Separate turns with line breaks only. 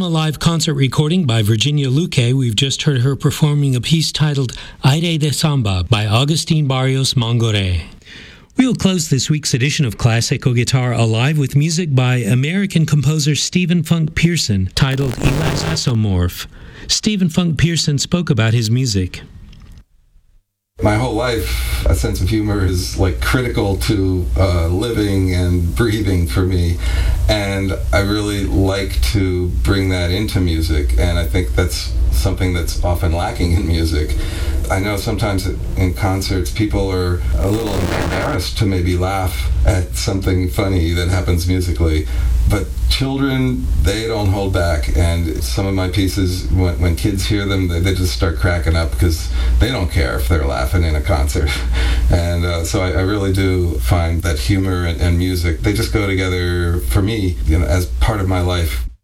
a live concert recording by Virginia Luque. We've just heard her performing a piece titled Aire de Samba by Agustin Barrios Mangoré. We'll close this week's edition of Classical Guitar Alive with music by American composer Stephen Funk Pearson titled Elasomorph. Stephen Funk Pearson spoke about his music.
My whole life, a sense of humor is like critical to living and breathing for me, and I really like to bring that into music, and I think that's something that's often lacking in music. I know sometimes in concerts people are a little embarrassed to maybe laugh at something funny that happens musically, but children, they don't hold back, and some of my pieces, when kids hear them, they just start cracking up because they don't care if they're laughing in a concert. And so I really do find that humor and music, they just go together for me, as part of my life.